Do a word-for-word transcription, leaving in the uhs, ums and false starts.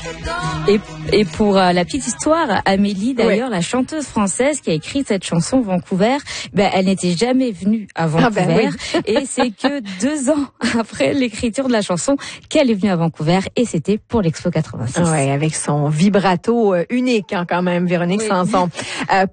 Et, et pour euh, la petite histoire, Amélie, d'ailleurs, ouais. la chanteuse française qui a écrit cette chanson Vancouver, ben, elle n'était jamais venue à Vancouver. Ah ben oui. Et c'est que deux ans après l'écriture de la chanson qu'elle est venue à Vancouver, et c'était pour l'Expo quatre-vingt-six. Ouais, avec son vibrato unique, hein, quand même, Véronique oui. Sanson. Euh,